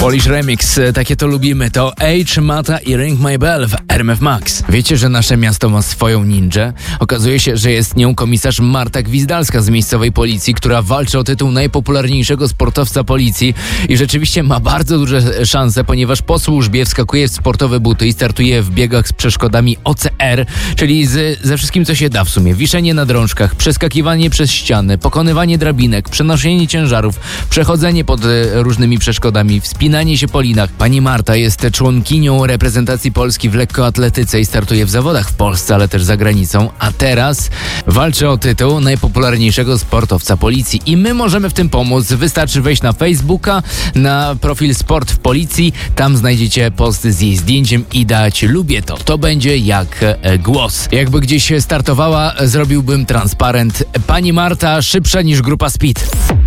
Polish Remix, takie to lubimy. To Age, Mata i Ring My Bell w RMF Max. Wiecie, że nasze miasto ma swoją ninję? Okazuje się, że jest nią komisarz Marta Gwizdalska z miejscowej policji, która walczy o tytuł najpopularniejszego sportowca policji i rzeczywiście ma bardzo duże szanse, ponieważ po służbie wskakuje w sportowe buty i startuje w biegach z przeszkodami OCR, czyli ze wszystkim, co się da w sumie. Wiszenie na drążkach, przeskakiwanie przez ściany, pokonywanie drabinek, przenoszenie ciężarów, przechodzenie pod różnymi przeszkodami, wspinanie się po linach. Pani Marta jest członkinią reprezentacji Polski w lekkoatletyce i startuje w zawodach w Polsce, ale też za granicą, a teraz walczy o tytuł najpopularniejszego sportowca policji i my możemy w tym pomóc. Wystarczy wejść na Facebooka, na profil Sport w Policji, tam znajdziecie posty z jej zdjęciem i dać lubię to. To będzie jak głos. Jakby gdzieś startowała, zrobiłbym transparent. Pani Marta szybsza niż grupa Speed.